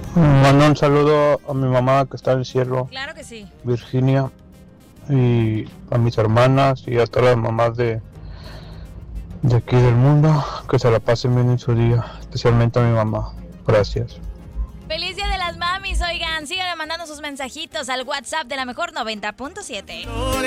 Mando un saludo a mi mamá que está en el cielo, Claro que sí. Virginia, y a mis hermanas y a todas las mamás de aquí del mundo, que se la pasen bien en su día, especialmente a mi mamá. Gracias. Feliz Día de las Mamis, oigan, síganme mandando sus mensajitos al WhatsApp de la mejor 90.7.